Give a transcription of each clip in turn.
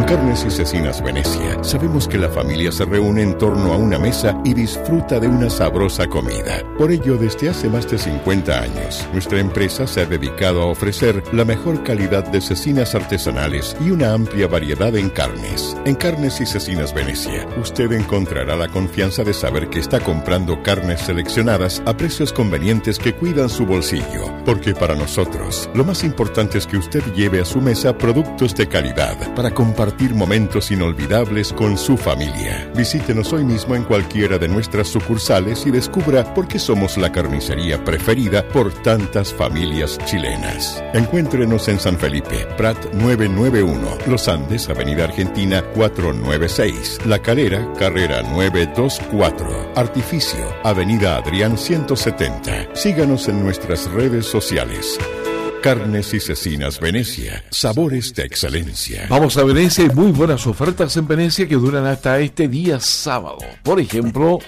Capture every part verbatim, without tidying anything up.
Carnes y Cecinas Venecia, sabemos que la familia se reúne en torno a una mesa y disfruta de una sabrosa comida. Por ello, desde hace más de cincuenta años, nuestra empresa se ha dedicado a ofrecer la mejor calidad de cecinas artesanales y una amplia variedad en carnes. En Carnes y Cecinas Venecia, usted encontrará la confianza de saber que está comprando carnes seleccionadas a precios convenientes que cuidan su bolsillo. Porque para nosotros, lo más importante es que usted lleve a su mesa productos de calidad para compartir momentos inolvidables con su familia. Visítenos hoy mismo en cualquiera de nuestras sucursales y descubra por qué somos la carnicería preferida por tantas familias chilenas. Encuéntrenos en San Felipe, Prat novecientos noventa y uno, Los Andes, Avenida Argentina cuatrocientos noventa y seis, La Calera, Carrera novecientos veinticuatro, Artificio, Avenida Adrián ciento setenta. Síganos en nuestras redes sociales. Carnes y Cecinas Venecia, sabores de excelencia. Vamos a Venecia, hay muy buenas ofertas en Venecia que duran hasta este día sábado. Por ejemplo,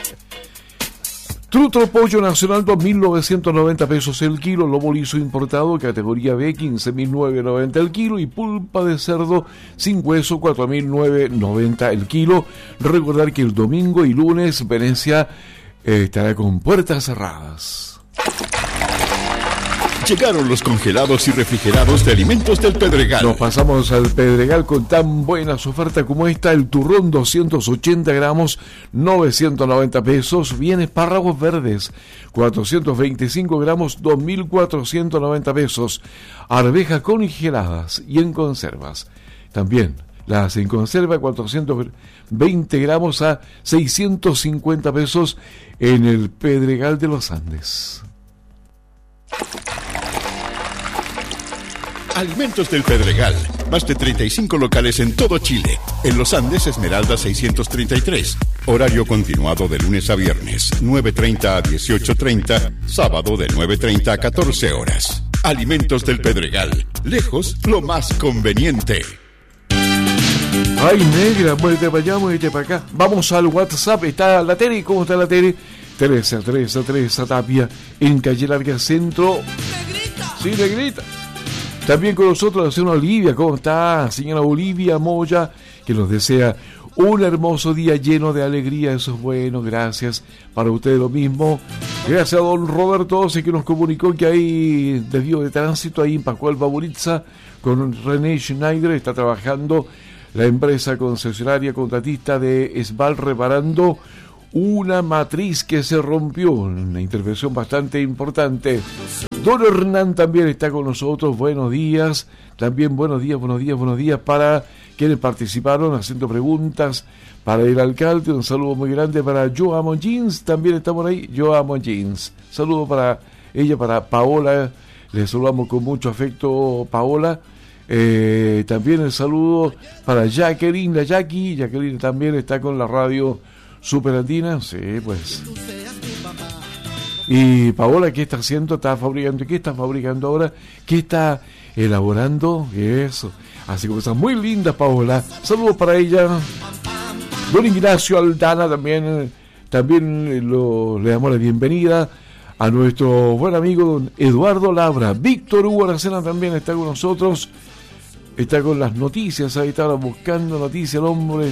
Trutro Pollo Nacional dos mil novecientos noventa pesos el kilo, lobo liso importado categoría B quince mil novecientos noventa el kilo y pulpa de cerdo sin hueso cuatro mil novecientos noventa el kilo. Recordar que el domingo y lunes Venecia eh, estará con puertas cerradas. Llegaron los congelados y refrigerados de Alimentos del Pedregal. Nos pasamos al Pedregal con tan buenas ofertas como esta. El turrón doscientos ochenta gramos, novecientos noventa pesos. Bien, espárragos verdes, cuatrocientos veinticinco gramos, dos mil cuatrocientos noventa pesos. Arvejas congeladas y en conservas. También las en conserva, cuatrocientos veinte gramos a seiscientos cincuenta pesos en el Pedregal de los Andes. Alimentos del Pedregal, más de treinta y cinco locales en todo Chile. En Los Andes, Esmeralda seiscientos treinta y tres. Horario continuado de lunes a viernes, nueve treinta a dieciocho treinta, sábado de nueve treinta a catorce horas. Alimentos del Pedregal, lejos lo más conveniente. Ay, negra, muévete para allá, muévete para acá. Vamos al WhatsApp, está la Tere, ¿cómo está la Tere? Teresa, Teresa, Teresa Tapia, en Calle Larga Centro. ¡Negrita! Sí, negrita. También con nosotros la señora Olivia, ¿cómo está? Señora Olivia Moya, que nos desea un hermoso día lleno de alegría, eso es bueno, gracias. Para ustedes lo mismo. Gracias a don Roberto, sé que nos comunicó que hay desvío de tránsito ahí en Pascual Baburitza con René Schneider, está trabajando la empresa concesionaria contratista de Esval reparando una matriz que se rompió, una intervención bastante importante. Don Hernán también está con nosotros, buenos días, también buenos días, buenos días, buenos días para quienes participaron haciendo preguntas, para el alcalde, un saludo muy grande para Yo Amo Jeans, también está por ahí, Yo Amo Jeans, saludo para ella, para Paola, le saludamos con mucho afecto Paola, eh, también el saludo para Jacqueline, la Jackie, Jacqueline también está con la radio Superandina, sí, pues. Y Paola, ¿qué está haciendo? ¿Está fabricando? ¿Qué está fabricando ahora? ¿Qué está elaborando? Eso. Así que cosas muy lindas, Paola. Saludos para ella. Don Ignacio Aldana también, también lo, le damos la bienvenida a nuestro buen amigo don Eduardo Labra. Víctor Hugo Aracena también está con nosotros. Está con las noticias, ahí está buscando noticias el hombre.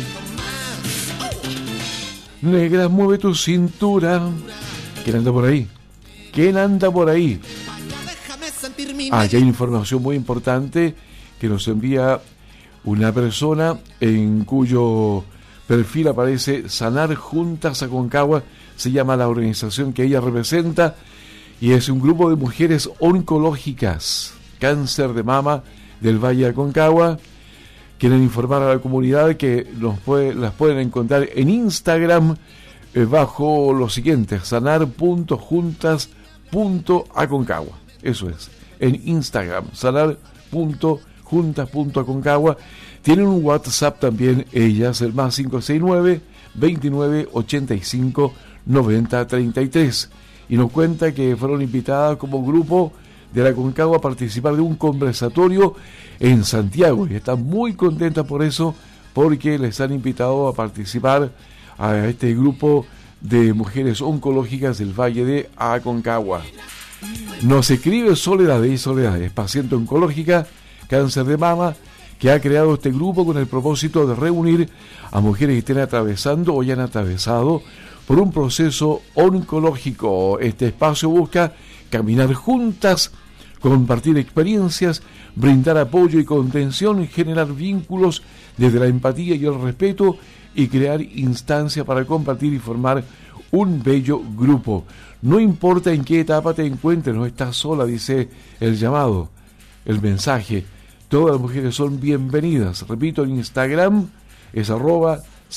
Negra, mueve tu cintura. ¿Quién anda por ahí? ¿Quién anda por ahí? Ah, ya hay información muy importante que nos envía una persona en cuyo perfil aparece Sanar Juntas Aconcagua, se llama la organización que ella representa, y es un grupo de mujeres oncológicas, cáncer de mama del Valle de Aconcagua. Quieren informar a la comunidad que los puede, las pueden encontrar en Instagram eh, bajo lo siguiente, sanar punto juntas punto aconcagua. Eso es, en Instagram, sanar punto juntas punto aconcagua. Tienen un WhatsApp también ellas, el más cinco seis nueve, veintinueve, ochenta y cinco, noventa, treinta y tres. Y nos cuenta que fueron invitadas como grupo de la Aconcagua a participar de un conversatorio en Santiago y están muy contentas por eso, porque les han invitado a participar a este grupo de mujeres oncológicas del Valle de Aconcagua. Nos escribe Soledad y Soledad, es paciente oncológica, cáncer de mama, que ha creado este grupo con el propósito de reunir a mujeres que estén atravesando o ya han atravesado por un proceso oncológico. Este espacio busca caminar juntas, compartir experiencias, brindar apoyo y contención, generar vínculos desde la empatía y el respeto y crear instancias para compartir y formar un bello grupo. No importa en qué etapa te encuentres, no estás sola, dice el llamado, el mensaje. Todas las mujeres son bienvenidas. Repito, en Instagram es arroba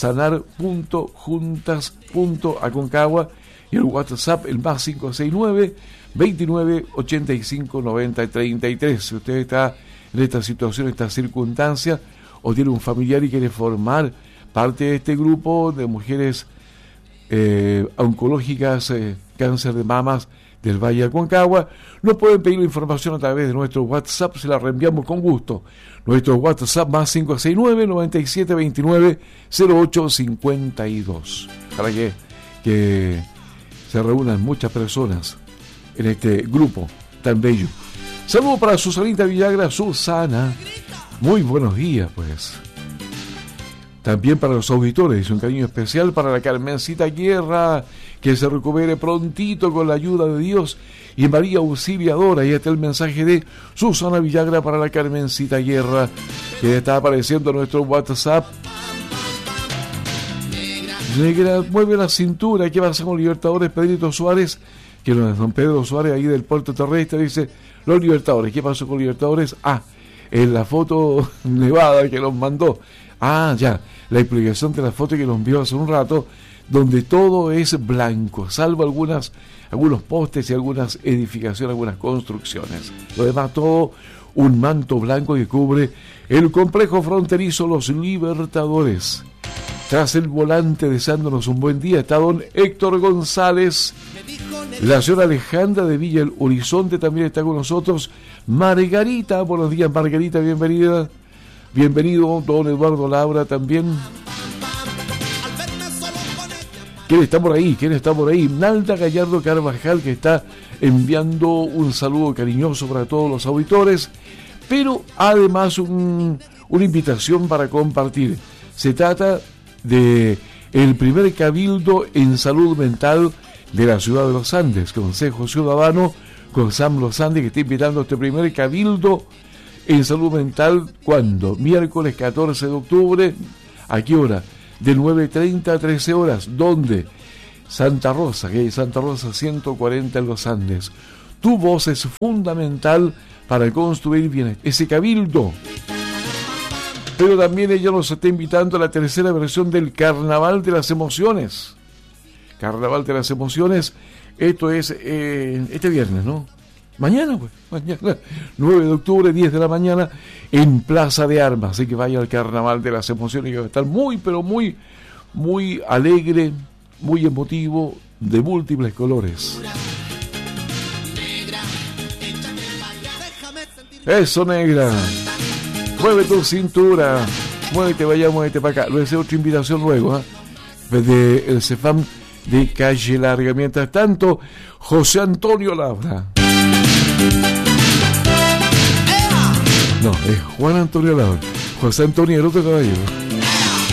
sanar.juntas.aconcagua y el WhatsApp el más cinco seis nueve, veintinueve, ochenta y cinco, noventa, treinta y tres. Si usted está en esta situación, esta circunstancia, o tiene un familiar y quiere formar parte de este grupo de mujeres eh, oncológicas, eh, cáncer de mamas del Valle de Aconcagua, nos pueden pedir la información a través de nuestro WhatsApp, se la reenviamos con gusto. Nuestro WhatsApp más cinco seis nueve, noventa y siete, veintinueve, cero ocho cincuenta y dos. Para que, que se reúnan muchas personas en este grupo tan bello. Saludos para Susanita Villagra. Susana, muy buenos días, pues. También para los auditores, un cariño especial para la Carmencita Guerra, que se recupere prontito con la ayuda de Dios, y María Auxiliadora. Y está el mensaje de Susana Villagra para la Carmencita Guerra, que está apareciendo en nuestro WhatsApp. Negra, mueve la cintura. ¿Qué pasa con Libertadores? Pedrito Suárez, que no es don Pedro Suárez, ahí del puerto terrestre, dice, los Libertadores. ¿Qué pasó con Libertadores? Ah, en la foto nevada que los mandó. Ah, ya, la explicación de la foto que nos envió hace un rato, donde todo es blanco, salvo algunas, algunos postes y algunas edificaciones, algunas construcciones. Lo demás todo un manto blanco que cubre el complejo fronterizo Los Libertadores. Tras el volante, deseándonos un buen día, está don Héctor González. La señora Alejandra de Villa El Horizonte también está con nosotros. Margarita, buenos días Margarita, bienvenida. Bienvenido, don Eduardo Laura también. ¿Quién está por ahí? ¿Quién está por ahí? Nalda Gallardo Carvajal, que está enviando un saludo cariñoso para todos los auditores, pero además un, una invitación para compartir. Se trata de el primer cabildo en salud mental de la ciudad de Los Andes, Consejo Ciudadano con Sam Los Andes, que está invitando a este primer cabildo en salud mental. ¿Cuándo? Miércoles catorce de octubre. ¿A qué hora? De nueve treinta a trece horas. ¿Dónde? Santa Rosa, que es Santa Rosa ciento cuarenta en Los Andes. Tu voz es fundamental para construir bien ese cabildo. Pero también ella nos está invitando a la tercera versión del Carnaval de las Emociones. Carnaval de las Emociones, esto es eh, este viernes, ¿no? Mañana, pues, mañana, nueve de octubre, diez de la mañana, en Plaza de Armas. Así que vaya al Carnaval de las Emociones, que va a estar muy, pero muy, muy alegre, muy emotivo, de múltiples colores. Eso, negra. Mueve tu cintura. Muévete, vaya, muévete para acá. Lo hice otra invitación luego, ¿eh? Desde el CEFAM de Calle Larga. Mientras tanto, José Antonio Labra. No, es Juan Antonio Labra. José Antonio, el otro caballero.